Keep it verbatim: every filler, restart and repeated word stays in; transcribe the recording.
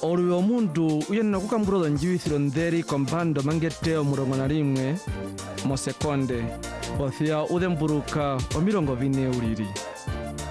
Oluyo omuntu uyenna kukambuloza njiwisiro nderi kompando mangeteo murongo na limwe mo sekonde othia udhemburuka omirongo vine uliri.